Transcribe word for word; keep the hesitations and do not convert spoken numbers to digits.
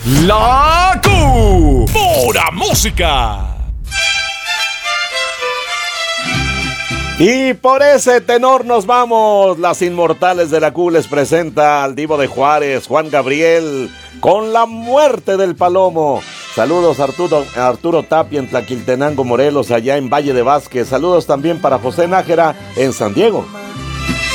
La Q. Pura música. Y por ese tenor nos vamos. Las Inmortales de la Q les presenta al Divo de Juárez, Juan Gabriel, con La Muerte del Palomo. Saludos a Arturo, a Arturo Tapia en Tlaquiltenango, Morelos, allá en Valle de Vázquez. Saludos también para José Nájera en San Diego.